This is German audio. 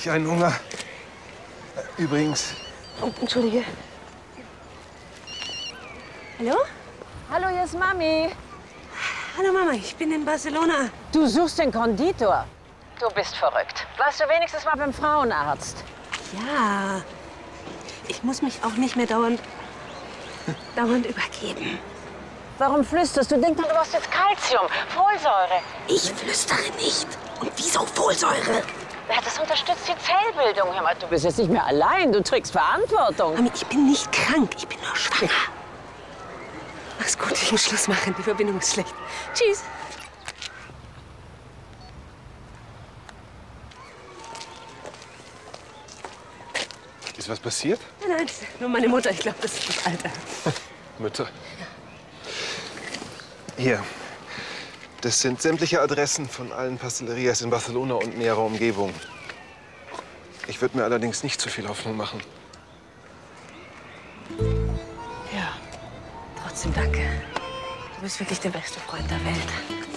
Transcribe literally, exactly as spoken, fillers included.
Ich einen Hunger. Übrigens. Oh, entschuldige. Hallo? Hallo, hier ist Mami. Hallo Mama, ich bin in Barcelona. Du suchst den Konditor. Du bist verrückt. Warst du wenigstens mal beim Frauenarzt? Ja. Ich muss mich auch nicht mehr dauernd, dauernd übergeben. Warum flüsterst du? Denk mal, du brauchst jetzt Kalzium, Folsäure. Ich flüstere nicht. Und wieso Folsäure? Ja, das unterstützt die Zellbildung. Hör mal, du bist jetzt nicht mehr allein. Du trägst Verantwortung. Mami, ich bin nicht krank. Ich bin nur schwanger. Mach's gut, ich muss Schluss machen. Die Verbindung ist schlecht. Tschüss. Ist was passiert? Nein, nein, nur meine Mutter. Ich glaube, das ist das Alter. Mütter. Hier. Das sind sämtliche Adressen von allen Pastellerias in Barcelona und näherer Umgebung. Ich würde mir allerdings nicht zu viel Hoffnung machen. Ja, trotzdem danke. Du bist wirklich der beste Freund der Welt.